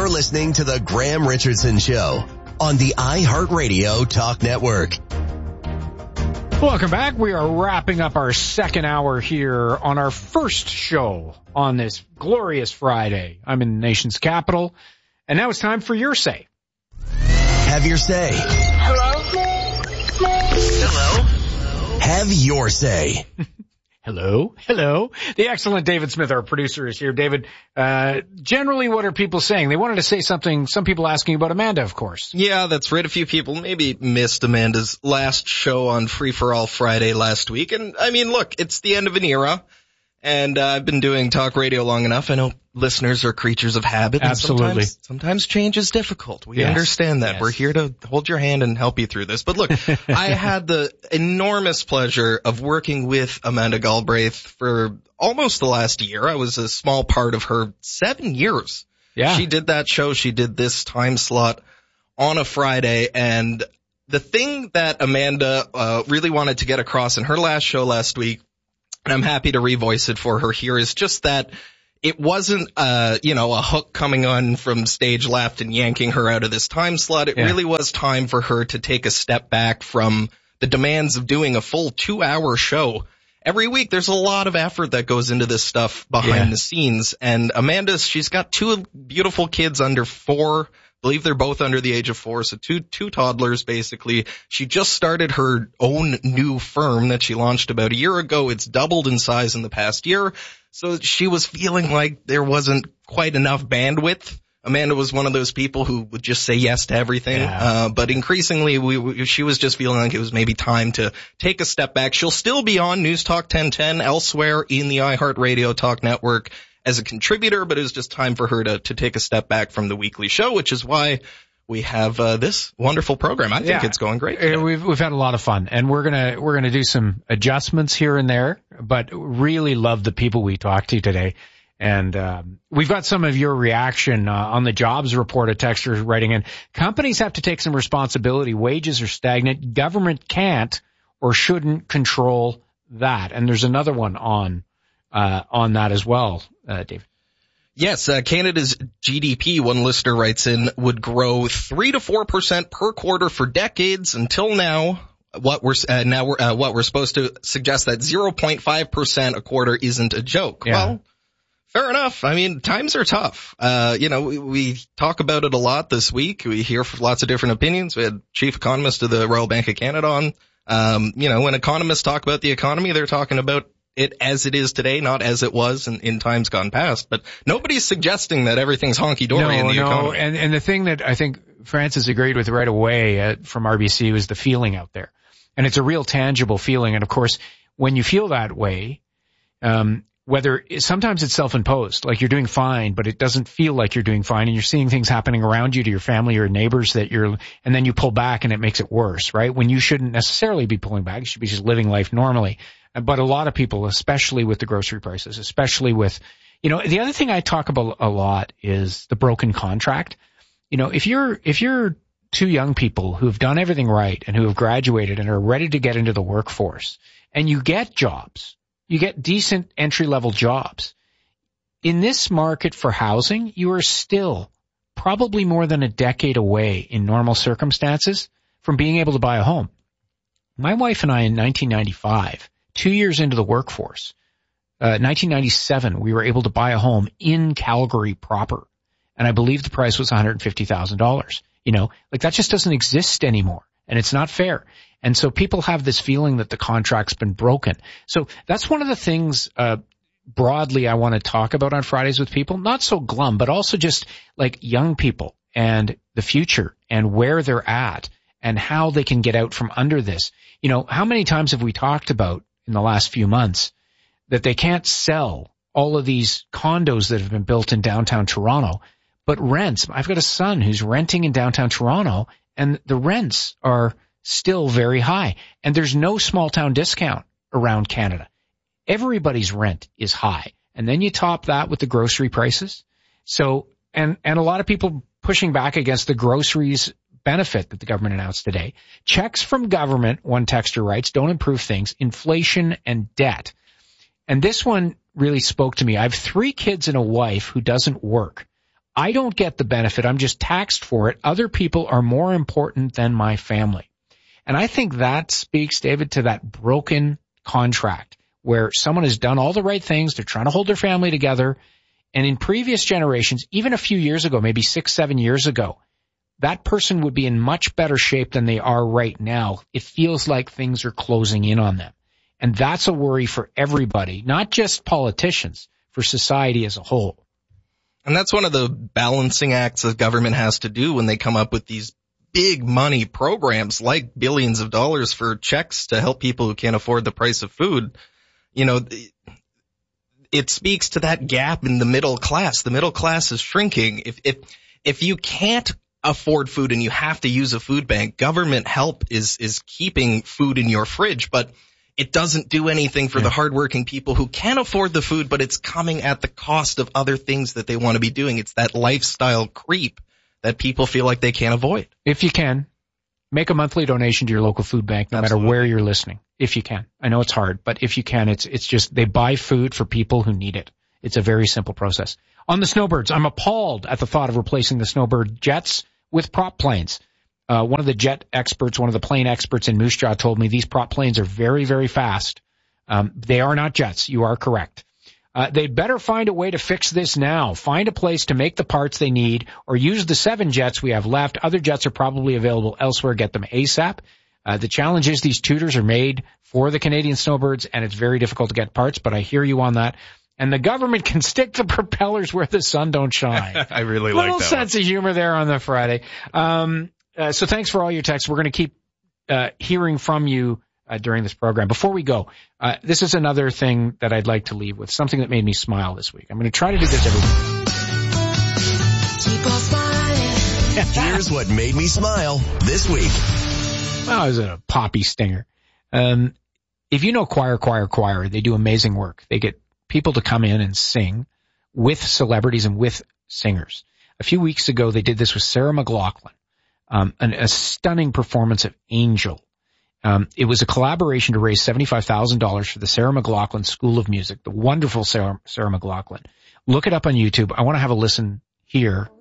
You're listening to the Graham Richardson Show on the iHeartRadio Talk Network. Welcome back. We are wrapping up our second hour here on our first show on this glorious Friday. I'm in the nation's capital, and now it's time for Your Say. Have your say. Hello? Hello? Have your say. Hello. The excellent David Smith, our producer, is here. David, generally what are people saying? They wanted to say something, some people asking about Amanda, of course. Yeah, that's right. A few people maybe missed Amanda's last show on Free for All Friday last week. And I mean, look, it's the end of an era. And I've been doing talk radio long enough. I know listeners are creatures of habit. Absolutely. Sometimes change is difficult. We Yes. understand that. Yes. We're here to hold your hand and help you through this. But look, I had the enormous pleasure of working with Amanda Galbraith for almost the last year. I was a small part of her 7 years. Yeah. She did that show. She did this time slot on a Friday. And the thing that Amanda really wanted to get across in her last show last week, and I'm happy to revoice it for her here, is just that it wasn't, a hook coming on from stage left and yanking her out of this time slot. It really was time for her to take a step back from the demands of doing a full 2-hour show every week. There's a lot of effort that goes into this stuff behind the scenes. And Amanda, she's got 2 beautiful kids under 4. I believe they're both under the age of 4, so two toddlers basically. She just started her own new firm that she launched about a year ago. It's doubled in size in the past year. So she was feeling like there wasn't quite enough bandwidth. Amanda was one of those people who would just say yes to everything. Yeah. But increasingly she was just feeling like it was maybe time to take a step back. She'll still be on News Talk 1010 elsewhere in the iHeartRadio Talk Network as a contributor, but it was just time for her to take a step back from the weekly show, which is why we have this wonderful program. I think it's going great today. We've had a lot of fun, and we're gonna do some adjustments here and there, but really love the people we talked to today. And we've got some of your reaction on the jobs report. A texter writing in, companies have to take some responsibility. Wages are stagnant. Government can't or shouldn't control that. And there's another one on that as well, David. Yes, Canada's GDP, one listener writes in, would grow 3 to 4% per quarter for decades until now. What we're supposed to suggest that 0.5% a quarter isn't a joke. Yeah. Well, fair enough. I mean, times are tough. We talk about it a lot this week. We hear lots of different opinions. We had chief economist of the Royal Bank of Canada on. When economists talk about the economy, they're talking about it as it is today, not as it was in times gone past. But nobody's suggesting that everything's honky-dory in the economy. And the thing that I think Francis agreed with right away from RBC was the feeling out there. And it's a real tangible feeling. And of course, when you feel that way, sometimes it's self-imposed, like you're doing fine, but it doesn't feel like you're doing fine, and you're seeing things happening around you to your family or neighbors and then you pull back and it makes it worse, right? When you shouldn't necessarily be pulling back, you should be just living life normally. But a lot of people, especially with the grocery prices, especially with, the other thing I talk about a lot is the broken contract. If you're 2 young people who have done everything right and who have graduated and are ready to get into the workforce, and you get jobs, you get decent entry-level jobs. In this market for housing, you are still probably more than a decade away in normal circumstances from being able to buy a home. My wife and I in 1995, 2 years into the workforce, 1997, we were able to buy a home in Calgary proper. And I believe the price was $150,000. That just doesn't exist anymore. And it's not fair. And so people have this feeling that the contract's been broken. So that's one of the things, broadly I want to talk about on Fridays with people. Not so glum, but also just like young people and the future and where they're at and how they can get out from under this. How many times have we talked about in the last few months that they can't sell all of these condos that have been built in downtown Toronto, but rents. I've got a son who's renting in downtown Toronto, and the rents are still very high. And there's no small town discount around Canada. Everybody's rent is high. And then you top that with the grocery prices. So, and a lot of people pushing back against the groceries benefit that the government announced today. Checks from government, one texter writes, don't improve things. Inflation and debt. And this one really spoke to me. I have 3 kids and a wife who doesn't work. I don't get the benefit. I'm just taxed for it. Other people are more important than my family. And I think that speaks, David, to that broken contract where someone has done all the right things. They're trying to hold their family together. And in previous generations, even a few years ago, maybe 6-7 years ago, that person would be in much better shape than they are right now. It feels like things are closing in on them. And that's a worry for everybody, not just politicians, for society as a whole. And that's one of the balancing acts the government has to do when they come up with these big money programs like billions of dollars for checks to help people who can't afford the price of food. You know, it speaks to that gap in the middle class. The middle class is shrinking. If you can't afford food and you have to use a food bank, government help is keeping food in your fridge, but it doesn't do anything for the hardworking people who can afford the food, but it's coming at the cost of other things that they want to be doing. It's that lifestyle creep that people feel like they can't avoid. If you can, make a monthly donation to your local food bank, no matter where you're listening. If you can. I know it's hard, but if you can, it's just they buy food for people who need it. It's a very simple process. On the snowbirds, I'm appalled at the thought of replacing the snowbird jets with prop planes. One of the jet experts, one of the plane experts in Moose Jaw told me these prop planes are very, very fast. They are not jets. You are correct. They'd better find a way to fix this now. Find a place to make the parts they need or use the 7 jets we have left. Other jets are probably available elsewhere. Get them ASAP. The challenge is these Tudors are made for the Canadian snowbirds and it's very difficult to get parts, but I hear you on that. And the government can stick the propellers where the sun don't shine. I really like that. Little sense of humor there on the Friday. So thanks for all your texts. We're going to keep hearing from you during this program. Before we go, this is another thing that I'd like to leave with, something that made me smile this week. I'm going to try to do this every week. Keep on smiling. Here's what made me smile this week. Well, it was a poppy stinger. If you know Choir, they do amazing work. They get people to come in and sing with celebrities and with singers. A few weeks ago, they did this with Sarah McLachlan. A stunning performance of Angel. It was a collaboration to raise $75,000 for the Sarah McLachlan School of Music, the wonderful Sarah McLachlan. Look it up on YouTube. I want to have a listen here